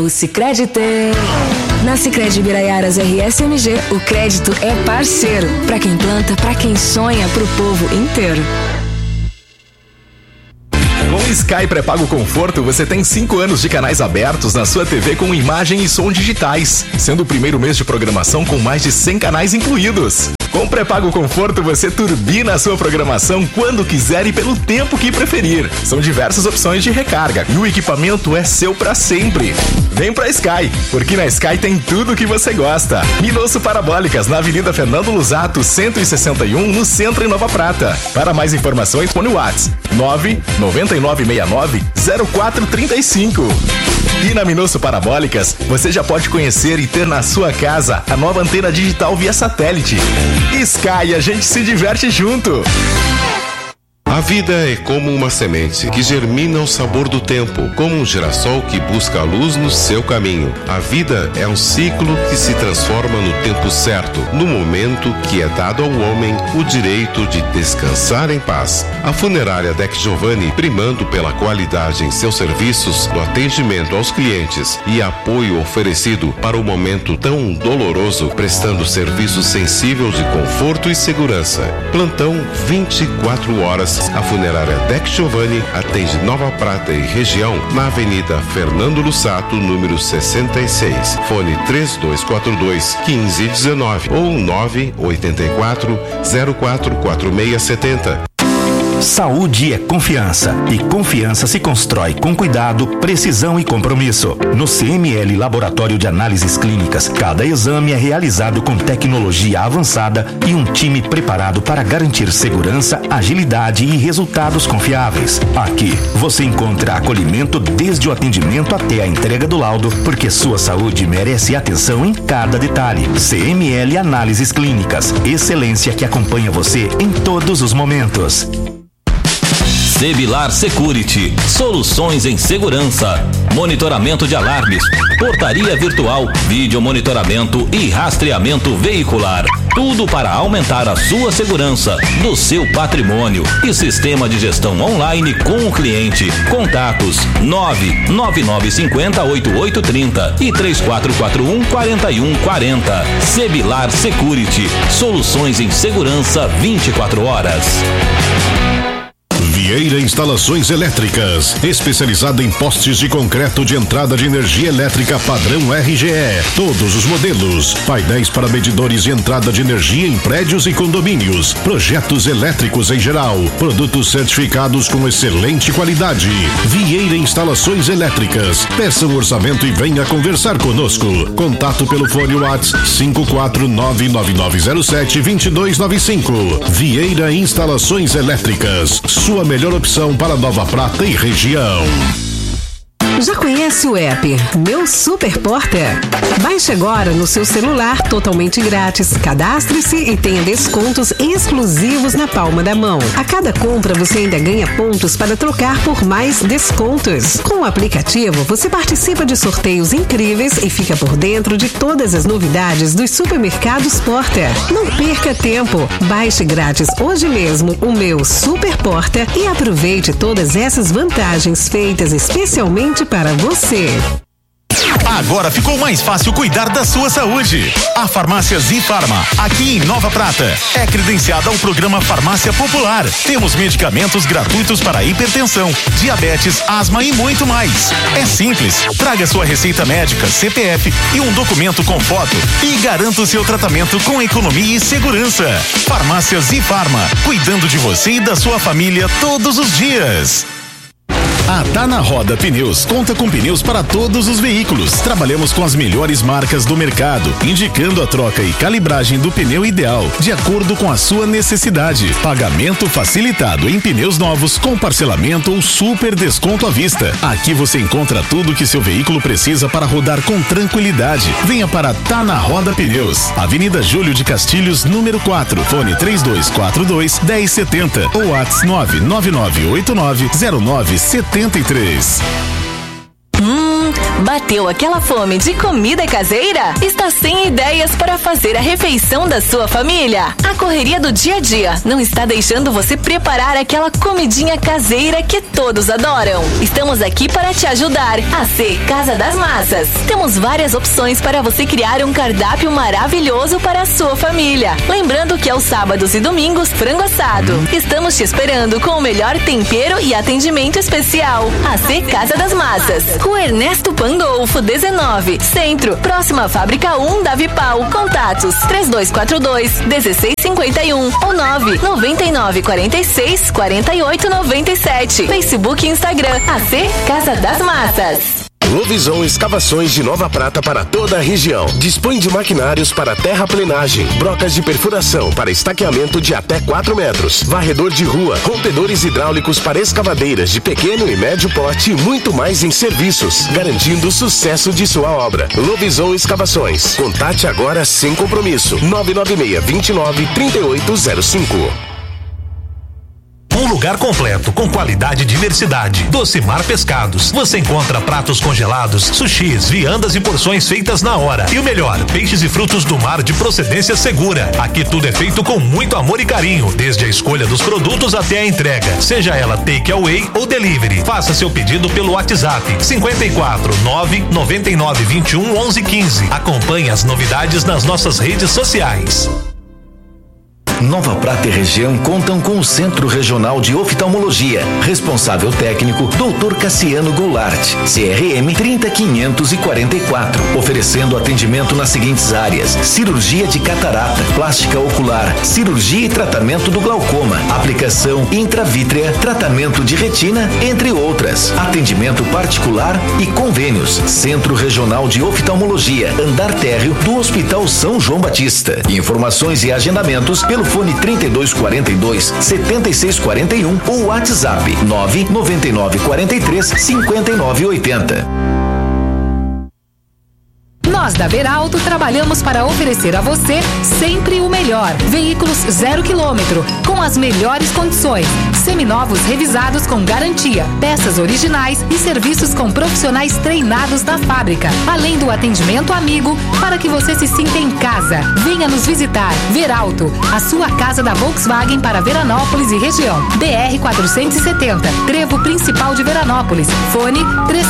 o Sicredi tem. Na Sicredi Biraiaras RSMG, o crédito é parceiro. Pra quem planta, pra quem sonha, pro povo inteiro. Com o Sky Pré-Pago Conforto, você tem 5 anos de canais abertos na sua TV com imagem e som digitais, sendo o primeiro mês de programação com mais de 100 canais incluídos. Com o Pré-Pago Conforto, você turbina a sua programação quando quiser e pelo tempo que preferir. São diversas opções de recarga e o equipamento é seu pra sempre. Vem pra Sky, porque na Sky tem tudo o que você gosta. Minosso Parabólicas, na Avenida Fernando Lusato, 161, no centro em Nova Prata. Para mais informações, põe o WhatsApp 99969-0435. E na Minosso Parabólicas, você já pode conhecer e ter na sua casa a nova antena digital via satélite. Sky, a gente se diverte junto. A vida é como uma semente que germina ao sabor do tempo, como um girassol que busca a luz no seu caminho. A vida é um ciclo que se transforma no tempo certo, no momento que é dado ao homem o direito de descansar em paz. A funerária Dec Giovanni, primando pela qualidade em seus serviços, no atendimento aos clientes e apoio oferecido para o momento tão doloroso, prestando serviço sensível de conforto e segurança. Plantão 24 horas. A funerária Dec Giovanni atende Nova Prata e região na Avenida Fernando Lusato, número 66. Fone 3242-1519 ou 984-044670. Saúde é confiança e confiança se constrói com cuidado, precisão e compromisso. No CML Laboratório de Análises Clínicas, cada exame é realizado com tecnologia avançada e um time preparado para garantir segurança, agilidade e resultados confiáveis. Aqui você encontra acolhimento desde o atendimento até a entrega do laudo, porque sua saúde merece atenção em cada detalhe. CML Análises Clínicas, excelência que acompanha você em todos os momentos. Sebilar Security, soluções em segurança, monitoramento de alarmes, portaria virtual, vídeo monitoramento e rastreamento veicular. Tudo para aumentar a sua segurança, do seu patrimônio e sistema de gestão online com o cliente. Contatos 99950-8830 e 3441-4140. Sebilar Security, soluções em segurança 24 horas. Vieira Instalações Elétricas, especializada em postes de concreto de entrada de energia elétrica padrão RGE, todos os modelos, painéis para medidores de entrada de energia em prédios e condomínios, projetos elétricos em geral, produtos certificados com excelente qualidade. Vieira Instalações Elétricas, peça um orçamento e venha conversar conosco. Contato pelo fone WhatsApp 54999072295. Vieira Instalações Elétricas, sua melhor opção para Nova Prata e região. Já conhece o app Meu Super Porter? Baixe agora no seu celular totalmente grátis. Cadastre-se e tenha descontos exclusivos na palma da mão. A cada compra você ainda ganha pontos para trocar por mais descontos. Com o aplicativo você participa de sorteios incríveis e fica por dentro de todas as novidades dos supermercados Porter. Não perca tempo. Baixe grátis hoje mesmo o Meu Super Porter e aproveite todas essas vantagens feitas especialmente para você. Agora ficou mais fácil cuidar da sua saúde. A Farmácia Zifarma, aqui em Nova Prata, é credenciada ao programa Farmácia Popular. Temos medicamentos gratuitos para hipertensão, diabetes, asma e muito mais. É simples. Traga sua receita médica, CPF e um documento com foto e garanta o seu tratamento com economia e segurança. Farmácia Zifarma, cuidando de você e da sua família todos os dias. A Tá na Roda Pneus conta com pneus para todos os veículos. Trabalhamos com as melhores marcas do mercado, indicando a troca e calibragem do pneu ideal, de acordo com a sua necessidade. Pagamento facilitado em pneus novos, com parcelamento ou super desconto à vista. Aqui você encontra tudo que seu veículo precisa para rodar com tranquilidade. Venha para Tá na Roda Pneus, Avenida Júlio de Castilhos, número 4, fone 3242-1070 ou WhatsApp 999890973. Bateu aquela fome de comida caseira? Está sem ideias para fazer a refeição da sua família? A correria do dia a dia não está deixando você preparar aquela comidinha caseira que todos adoram? Estamos aqui para te ajudar. AC Casa das Massas. Temos várias opções para você criar um cardápio maravilhoso para a sua família. Lembrando que aos sábados e domingos, frango assado. Estamos te esperando com o melhor tempero e atendimento especial. AC Casa das Massas. Rua Ernesto Pandolfo, 19, Centro, próxima à Fábrica 1 da Vipal. Contatos 3242-1651 ou 99946-4897. Facebook e Instagram. AC Casa das Massas. Lovisão Escavações de Nova Prata para toda a região. Dispõe de maquinários para terraplenagem, brocas de perfuração para estaqueamento de até 4 metros, varredor de rua, rompedores hidráulicos para escavadeiras de pequeno e médio porte e muito mais em serviços, garantindo o sucesso de sua obra. Lovisão Escavações. Contate agora sem compromisso. 996-29-3805. Um lugar completo, com qualidade e diversidade. Docimar Pescados. Você encontra pratos congelados, sushis, viandas e porções feitas na hora. E o melhor, peixes e frutos do mar de procedência segura. Aqui tudo é feito com muito amor e carinho, desde a escolha dos produtos até a entrega, seja ela take away ou delivery. Faça seu pedido pelo WhatsApp 54 999 21 11 15. Acompanhe as novidades nas nossas redes sociais. Nova Prata e região contam com o Centro Regional de Oftalmologia. Responsável técnico, Dr. Cassiano Goulart, CRM 30544. Oferecendo atendimento nas seguintes áreas: cirurgia de catarata, plástica ocular, cirurgia e tratamento do glaucoma, aplicação intravítrea, tratamento de retina, entre outras. Atendimento particular e convênios. Centro Regional de Oftalmologia, andar térreo do Hospital São João Batista. Informações e agendamentos pelo fone 3242-7641 ou WhatsApp 99943-5980. Nós da Veralto trabalhamos para oferecer a você sempre o melhor. Veículos 0 km, com as melhores condições. Seminovos revisados com garantia, peças originais e serviços com profissionais treinados da fábrica. Além do atendimento amigo, para que você se sinta em casa. Venha nos visitar. Veralto, a sua casa da Volkswagen para Veranópolis e região. BR 470, Trevo Principal de Veranópolis. Fone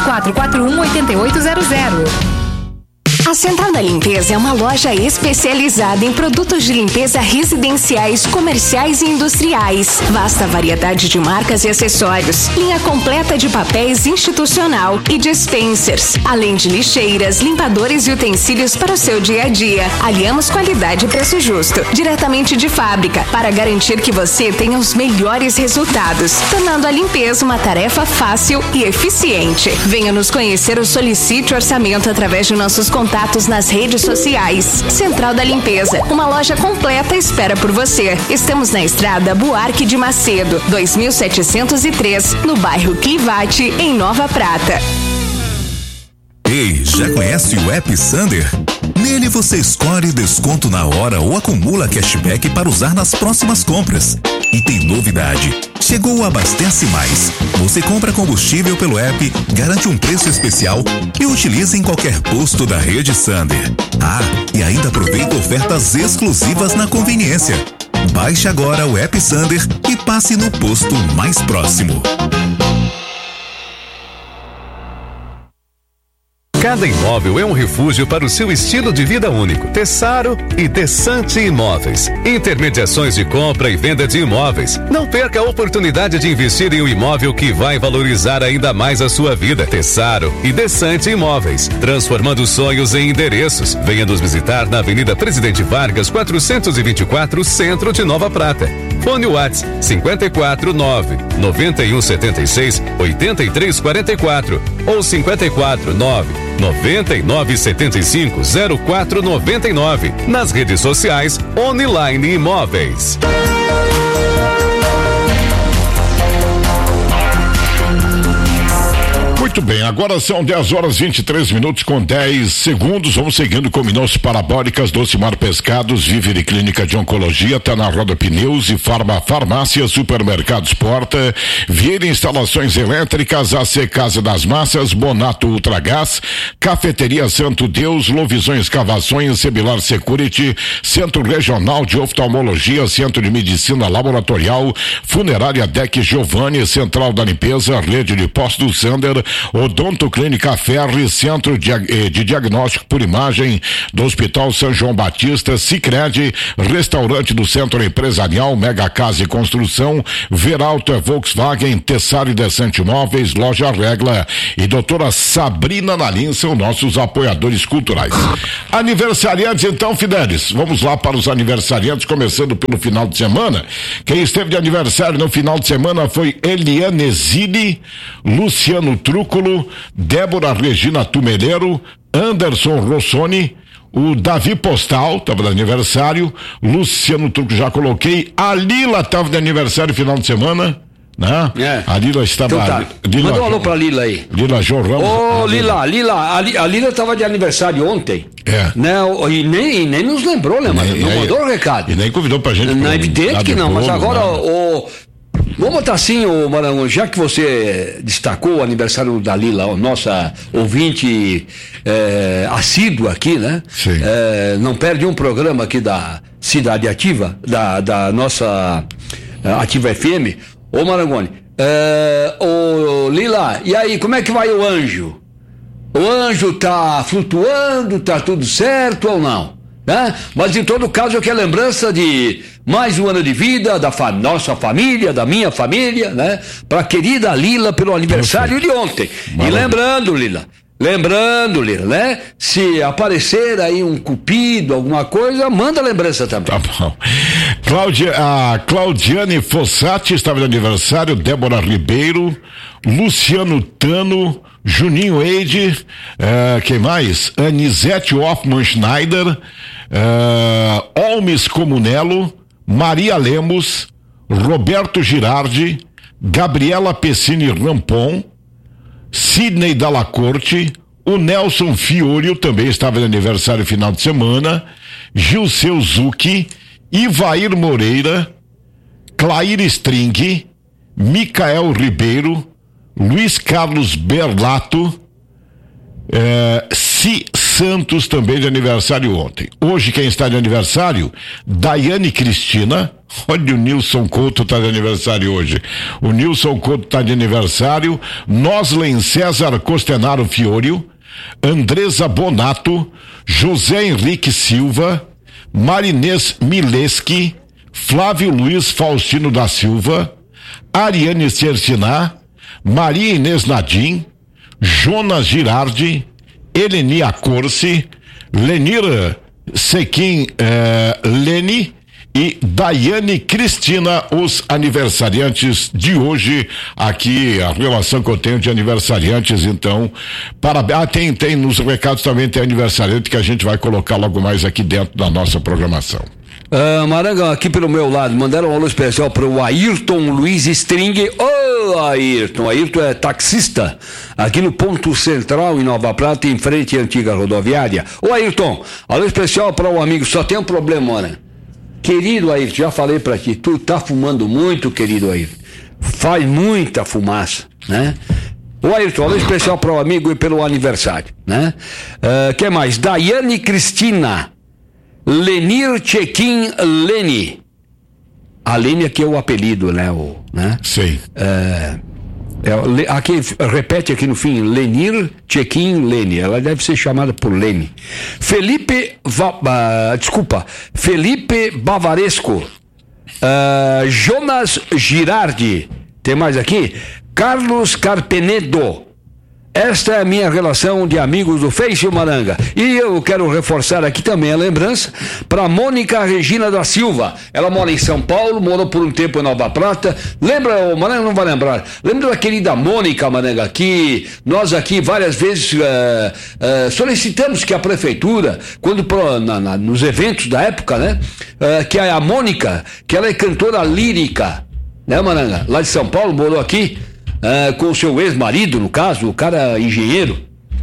3441-8800. A Central da Limpeza é uma loja especializada em produtos de limpeza residenciais, comerciais e industriais. Vasta variedade de marcas e acessórios. Linha completa de papéis institucional e dispensers. Além de lixeiras, limpadores e utensílios para o seu dia a dia. Aliamos qualidade e preço justo, diretamente de fábrica, para garantir que você tenha os melhores resultados, tornando a limpeza uma tarefa fácil e eficiente. Venha nos conhecer ou solicite orçamento através de nossos contatos nas redes sociais. Central da Limpeza, uma loja completa espera por você. Estamos na estrada Buarque de Macedo, 2703, no bairro Clivate, em Nova Prata. Ei, já conhece o app Sander? Nele você escolhe desconto na hora ou acumula cashback para usar nas próximas compras. E tem novidade. Chegou o Abastece Mais. Você compra combustível pelo app, garante um preço especial e utiliza em qualquer posto da rede Sander. Ah, e ainda aproveita ofertas exclusivas na conveniência. Baixe agora o app Sander e passe no posto mais próximo. Cada imóvel é um refúgio para o seu estilo de vida único. Tessaro e Tessante Imóveis. Intermediações de compra e venda de imóveis. Não perca a oportunidade de investir em um imóvel que vai valorizar ainda mais a sua vida. Tessaro e Tessante Imóveis. Transformando sonhos em endereços. Venha nos visitar na Avenida Presidente Vargas, 424, Centro de Nova Prata. Fone WhatsApp 549-9176-8344 ou 549-9975-0499. Nas redes sociais, Online Imóveis. Muito bem, agora são 10 horas 23 minutos com 10 segundos. Vamos seguindo com Minosso Parabólicas, Docimar Pescados, Vivere Clínica de Oncologia, tá na Roda Pneus e Farmácia, Supermercados Porta, Vieira Instalações Elétricas, AC Casa das Massas, Bonato Ultragás, Cafeteria Santo Deus, Lovisões Escavações, Sebilar Security, Centro Regional de Oftalmologia, Centro de Medicina Laboratorial, Funerária Deck Giovanni, Central da Limpeza, Rede de Postos Sander, Odonto Clínica Ferri, Centro de Diagnóstico por Imagem do Hospital São João Batista, Sicredi, Restaurante do Centro Empresarial, Mega Casa e Construção, Veralto é Volkswagen, Tessari Descente Imóveis, Loja Regla e doutora Sabrina Nalim são nossos apoiadores culturais. Aniversariantes então, Fidelis, vamos lá para os aniversariantes, começando pelo final de semana. Quem esteve de aniversário no final de semana foi Eliane Zilli, Luciano Trúculo, Débora Regina Tumeleiro, Anderson Rossoni, o Davi Postal estava de aniversário, Luciano Trúculo já coloquei, a Lila estava de aniversário final de semana, né? A Lila estava... Então tá. Manda um alô pra Lila aí. Lila João Ramos. A Lila estava de aniversário ontem. Né? E nem nos lembrou, né, mano? Não mandou o recado. E nem convidou pra gente. Não é evidente que não, mas agora vamos botar assim, Maranhão, já que você destacou o aniversário da Lila, nossa ouvinte assídua aqui, né? Sim. Não perde um programa aqui da Cidade Ativa, da nossa Ativa FM. Ô Marangoni, Lila, e aí, como é que vai o anjo? O anjo tá flutuando, tá tudo certo ou não? Né? Mas em todo caso eu quero lembrança de mais um ano de vida da nossa família, da minha família, né? Pra querida Lila pelo aniversário de ontem. Maravilha. E lembrando, Lila, né? Se aparecer aí um cupido, alguma coisa, manda lembrança também. Tá bom. A Claudiane Fossati estava de aniversário, Débora Ribeiro, Luciano Tano, Juninho Eide, quem mais? Anisete Hoffmann Schneider, Olmes Comunello, Maria Lemos, Roberto Girardi, Gabriela Pessini Rampon, Sidney Dalla Corte, o Nelson Fiorio também estava de aniversário final de semana, Gilceu Zucchi, Ivair Moreira, Clair String, Micael Ribeiro, Luiz Carlos Berlato, Si Santos também de aniversário ontem. Hoje quem está de aniversário, Daiane Cristina. Olha, o Nilson Couto está de aniversário hoje. O Nilson Couto está de aniversário. Noslen César Costenaro Fiorio, Andresa Bonato, José Henrique Silva, Marinês Mileski, Flávio Luiz Faustino da Silva, Ariane Cerciná, Maria Inês Nadim, Jonas Girardi, Elenia Corsi, Lenir Sequim Leni e Daiane Cristina, os aniversariantes de hoje. Aqui a relação que eu tenho de aniversariantes, então, parabéns. Tem nos recados também tem aniversariante que a gente vai colocar logo mais aqui dentro da nossa programação. Maranga, aqui pelo meu lado, mandaram um alô especial para o Ayrton Luiz String. Ô, Ayrton é taxista aqui no Ponto Central em Nova Prata, em frente à antiga rodoviária. Ô, Ayrton, alô especial para o amigo, só tem um problema, né? Querido Ayrton, já falei pra ti, tu tá fumando muito, querido Ayrton. Faz muita fumaça, né? O Ayrton, alô especial para o amigo e pelo aniversário, né? Que mais? Daiane Cristina, Lenir Chequim Leni. A Leni aqui é o apelido, né? Sim. Aqui, repete aqui no fim, Lenir Chequim Leni. Ela deve ser chamada por Leni. Felipe Bavaresco, Jonas Girardi. Tem mais aqui? Carlos Carpenedo. Esta é a minha relação de amigos do Face Maranga. E eu quero reforçar aqui também a lembrança para Mônica Regina da Silva. Ela mora em São Paulo, morou por um tempo em Nova Prata. Lembra, o Maranga não vai lembrar. Lembra da querida Mônica, Maranga, que nós aqui várias vezes solicitamos que a prefeitura, quando nos eventos da época, né? Que a Mônica, que ela é cantora lírica, né, Maranga? Lá de São Paulo, morou aqui. com o seu ex-marido, no caso, o cara engenheiro.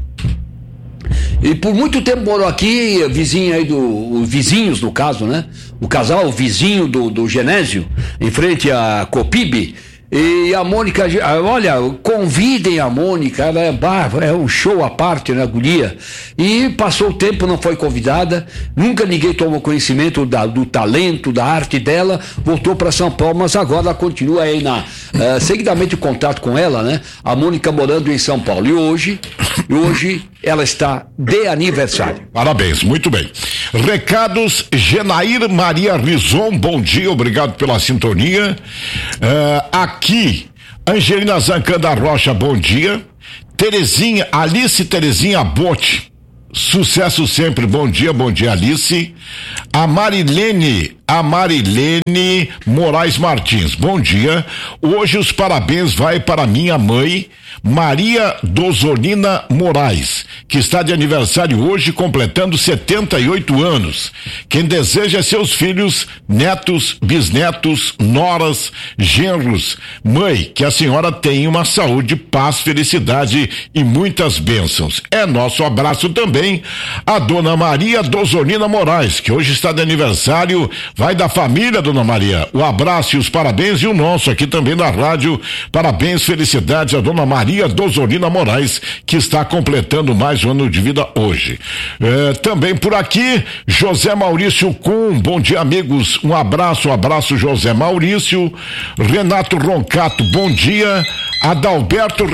E por muito tempo morou aqui, vizinho aí vizinhos no caso, né? O casal vizinho do Genésio, em frente à Copibe. E a Mônica, olha, convidem a Mônica, ela é um show à parte, né, guria? E passou o tempo, não foi convidada, nunca ninguém tomou conhecimento do talento, da arte dela, voltou para São Paulo, mas agora ela continua aí seguidamente em contato com ela, né? A Mônica morando em São Paulo. E hoje ela está de aniversário. Parabéns, muito bem. Recados, Genair Maria Rizon, bom dia, obrigado pela sintonia. Aqui, Angelina Zancanda Rocha, bom dia. Alice Terezinha Bote, sucesso sempre, bom dia Alice. A Marilene Moraes Martins, bom dia. Hoje os parabéns vai para minha mãe, Maria Dozolina Moraes, que está de aniversário hoje, completando 78 anos. Quem deseja seus filhos, netos, bisnetos, noras, genros. Mãe, que a senhora tenha uma saúde, paz, felicidade e muitas bênçãos. É nosso abraço também a dona Maria Dozolina Moraes, que hoje está de aniversário. Vai da família, dona Maria. O abraço e os parabéns, e o nosso aqui também na rádio. Parabéns, felicidades a dona Maria Dozolina Moraes, que está completando mais um ano de vida hoje. Também por aqui, José Maurício Kuhn, bom dia, amigos. Um abraço, José Maurício. Renato Roncato, bom dia. Adalberto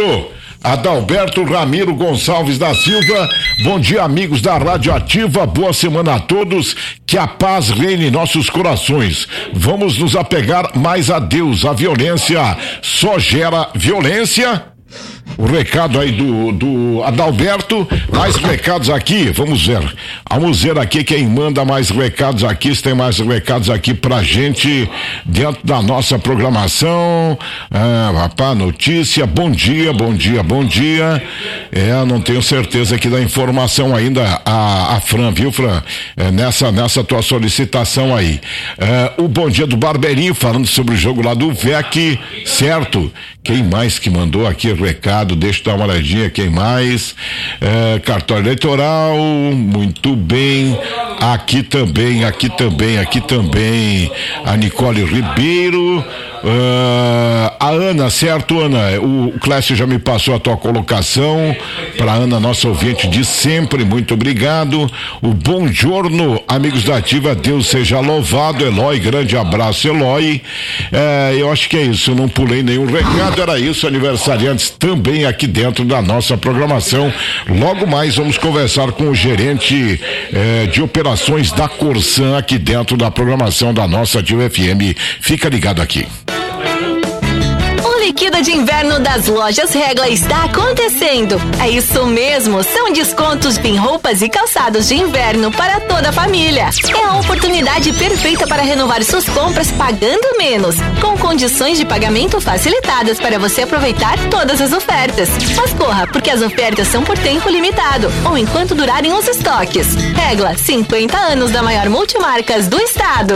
Ramiro Gonçalves da Silva, bom dia, amigos da Rádio Ativa, boa semana a todos, que a paz reine em nossos corações. Vamos nos apegar mais a Deus, a violência só gera violência. O recado aí do Adalberto, mais recados aqui, vamos ver aqui quem manda mais recados aqui, se tem mais recados aqui pra gente dentro da nossa programação. Notícia, bom dia, não tenho certeza aqui da informação ainda, a Fran, viu, Fran, nessa tua solicitação aí. O bom dia do Barbeirinho, falando sobre o jogo lá do VEC, certo? Quem mais que mandou aqui recado? Deixa eu dar uma olhadinha, quem mais? Cartório eleitoral, muito bem. Aqui também. A Nicole Ribeiro. A Ana, certo, Ana? O Clécio já me passou a tua colocação. Pra Ana, nossa ouvinte de sempre, muito obrigado. O bom giorno, amigos da Ativa, Deus seja louvado, Eloy, grande abraço, Eloy. Eu acho que é isso, eu não pulei nenhum recado, era isso, aniversariantes também aqui dentro da nossa programação. Logo mais vamos conversar com o gerente de operações da Corsan aqui dentro da programação da nossa Ativa FM. Fica ligado aqui. Liquida de inverno das lojas Regla está acontecendo. É isso mesmo, são descontos em roupas e calçados de inverno para toda a família. É a oportunidade perfeita para renovar suas compras pagando menos, com condições de pagamento facilitadas para você aproveitar todas as ofertas. Mas corra, porque as ofertas são por tempo limitado ou enquanto durarem os estoques. Regla, 50 anos da maior multimarcas do estado.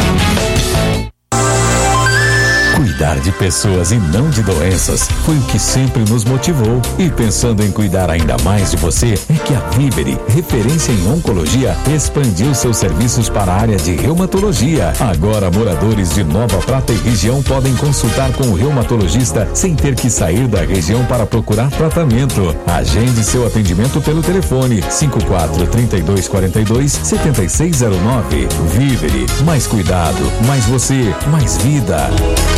Cuidar de pessoas e não de doenças foi o que sempre nos motivou. E pensando em cuidar ainda mais de você, é que a Vivere, referência em oncologia, expandiu seus serviços para a área de reumatologia. Agora, moradores de Nova Prata e região podem consultar com o reumatologista sem ter que sair da região para procurar tratamento. Agende seu atendimento pelo telefone 54-3242-7609. Vivere, mais cuidado, mais você, mais vida.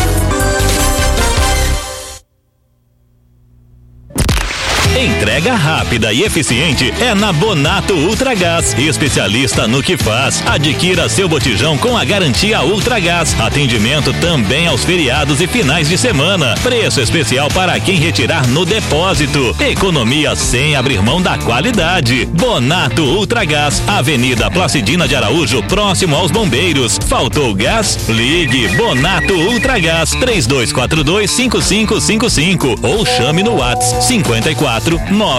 Entrega rápida e eficiente é na Bonato Ultragás, especialista no que faz. Adquira seu botijão com a garantia Ultragás. Atendimento também aos feriados e finais de semana. Preço especial para quem retirar no depósito. Economia sem abrir mão da qualidade. Bonato Ultragás, Avenida Placidina de Araújo, próximo aos Bombeiros. Faltou gás? Ligue Bonato Ultragás 3242-5555 ou chame no WhatsApp 54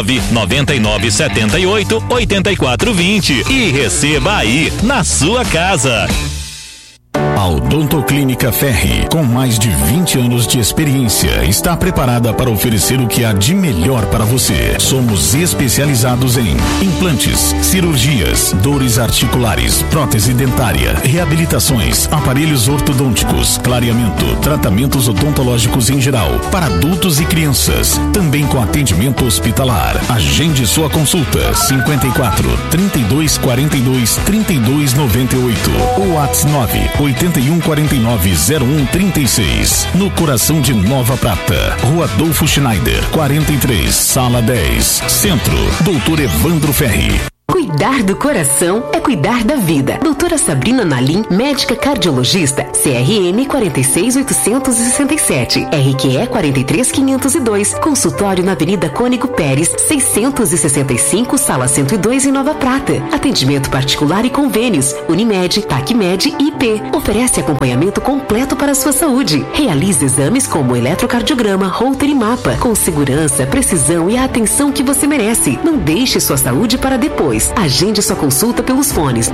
99978 8420 e receba aí na sua casa. A Odontoclínica Ferri, com mais de 20 anos de experiência, está preparada para oferecer o que há de melhor para você. Somos especializados em implantes, cirurgias, dores articulares, prótese dentária, reabilitações, aparelhos ortodônticos, clareamento, tratamentos odontológicos em geral, para adultos e crianças, também com atendimento hospitalar. Agende sua consulta 54 32 42 32 98 ou WhatsApp 9 81 49 01 36. No coração de Nova Prata, Rua Adolfo Schneider 43, Sala 10, Centro, Doutor Evandro Ferri. Cuidar do coração é cuidar da vida. Doutora Sabrina Nalim, médica cardiologista, CRM 46867, RQE 43502, consultório na Avenida Cônigo Pérez, 665, Sala 102 em Nova Prata. Atendimento particular e convênios, Unimed, TACMED e IP. Oferece acompanhamento completo para a sua saúde. Realiza exames como eletrocardiograma, Holter e mapa, com segurança, precisão e a atenção que você merece. Não deixe sua saúde para depois. Agende sua consulta pelos fones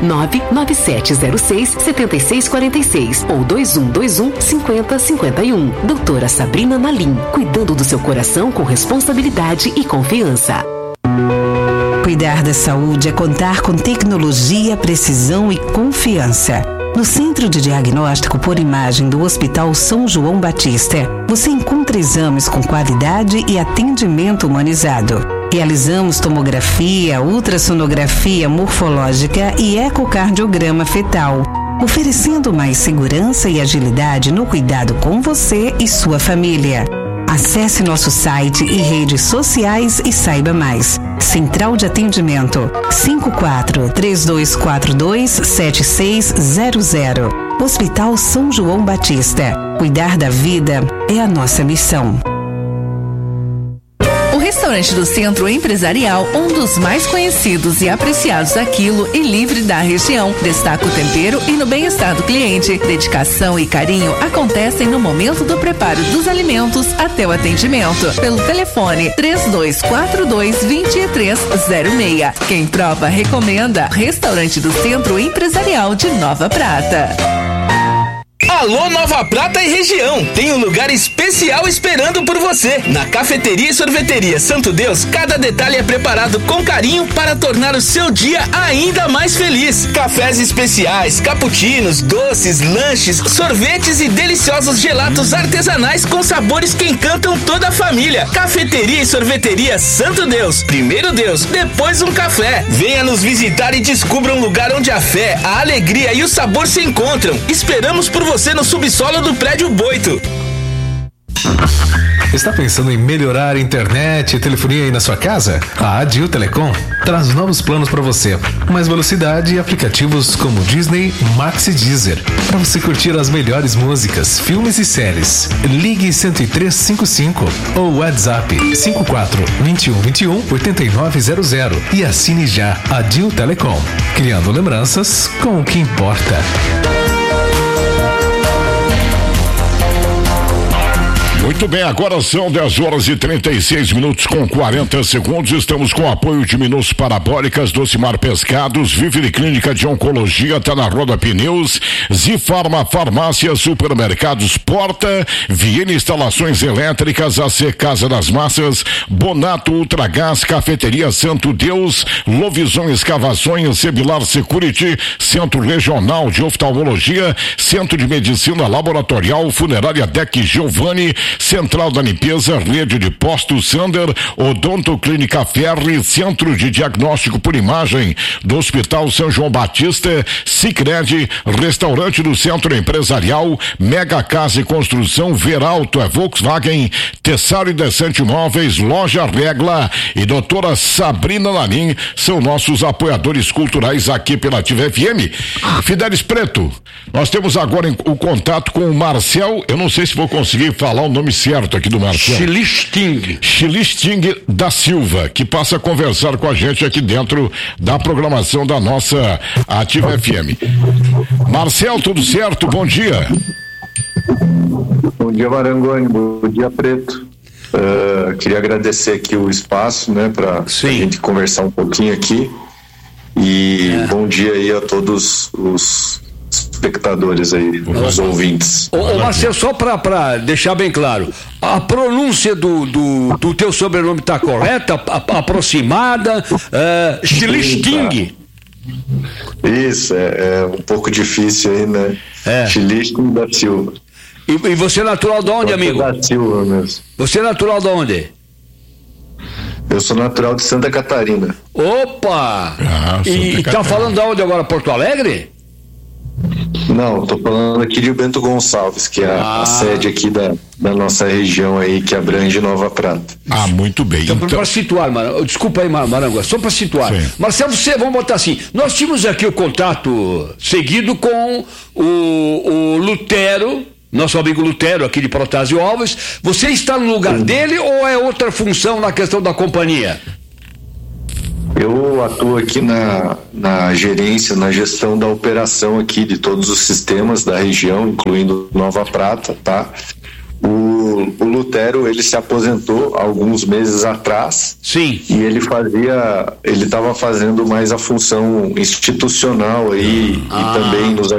99706-7646 ou 2121-5051. Doutora Sabrina Nalim, cuidando do seu coração com responsabilidade e confiança. Cuidar da saúde é contar com tecnologia, precisão e confiança. No Centro de Diagnóstico por Imagem do Hospital São João Batista, você encontra exames com qualidade e atendimento humanizado. Realizamos tomografia, ultrassonografia morfológica e ecocardiograma fetal, oferecendo mais segurança e agilidade no cuidado com você e sua família. Acesse nosso site e redes sociais e saiba mais. Central de Atendimento 54 3242 7600. Hospital São João Batista. Cuidar da vida é a nossa missão. O Restaurante do Centro Empresarial, um dos mais conhecidos e apreciados a quilo e livre da região, destaca o tempero e no bem-estar do cliente. Dedicação e carinho acontecem no momento do preparo dos alimentos até o atendimento. Pelo telefone 3242-2306. Quem prova, recomenda. Restaurante do Centro Empresarial de Nova Prata. Alô Nova Prata e região, tem um lugar especial esperando por você. Na Cafeteria e Sorveteria Santo Deus, cada detalhe é preparado com carinho para tornar o seu dia ainda mais feliz. Cafés especiais, cappuccinos, doces, lanches, sorvetes e deliciosos gelatos artesanais com sabores que encantam toda a família. Cafeteria e Sorveteria Santo Deus, primeiro Deus, depois um café. Venha nos visitar e descubra um lugar onde a fé, a alegria e o sabor se encontram. Esperamos por você no subsolo do Prédio Boito. Está pensando em melhorar a internet e telefonia aí na sua casa? A Adil Telecom traz novos planos para você. Mais velocidade e aplicativos como Disney, Max e Deezer. Para você curtir as melhores músicas, filmes e séries. Ligue 10355 ou WhatsApp 54 21 21 8900 e assine já Adil Telecom. Criando lembranças com o que importa. Muito bem, agora são 10 horas e 36 minutos com 40 segundos. Estamos com o apoio de Minus Parabólicas, Docimar Pescados, Vive Clínica de Oncologia, tá na Roda Pneus, Zifarma Farmácia, Supermercados Porta, Viene Instalações Elétricas, AC Casa das Massas, Bonato Ultragás, Cafeteria Santo Deus, Lovisão Escavações, Sebilar Security, Centro Regional de Oftalmologia, Centro de Medicina Laboratorial, Funerária Deck Giovanni, Central da Limpeza, Rede de Postos Sander, Odontoclínica Ferri, Centro de Diagnóstico por Imagem do Hospital São João Batista, Sicredi, Restaurante do Centro Empresarial, Mega Casa e Construção, Veralto é Volkswagen, Tessário e Decente Imóveis, Loja Regla e doutora Sabrina Nalim são nossos apoiadores culturais aqui pela Ativa FM. Fidelis Preto, nós temos agora o contato com o Marcel, eu não sei se vou conseguir falar o nome certo aqui do Marcel. Chilisting da Silva, que passa a conversar com a gente aqui dentro da programação da nossa Ativa FM. Marcel, tudo certo? Bom dia. Bom dia, Marangoni. Bom dia, Preto. Queria agradecer aqui o espaço, né, para a gente conversar um pouquinho aqui. E bom dia aí a todos os espectadores aí, os ouvintes. Ô Marcelo, só para deixar bem claro, a pronúncia do teu sobrenome está correta, aproximada, Schlichting. Isso, é um pouco difícil aí, né? Schlichting da Silva. E você é natural de onde, amigo? Da Silva mesmo. Você é natural de onde? Eu sou natural de Santa Catarina. Opa! E tá falando de onde agora? Porto Alegre? Não, tô falando aqui de Bento Gonçalves, que é a sede aqui da nossa região aí, que abrange Nova Prata. Muito bem. Então, para situar, desculpa aí, Maranguá, só para situar. Sim. Marcelo, vamos botar assim, nós tínhamos aqui o contato seguido com o Lutero, nosso amigo Lutero aqui de Protásio Alves. Você está no lugar dele ou é outra função na questão da companhia? Eu atuo aqui na gerência, na gestão da operação aqui de todos os sistemas da região, incluindo Nova Prata, tá? O Lutero, ele se aposentou alguns meses atrás. Sim. E ele estava fazendo mais a função institucional aí e também nos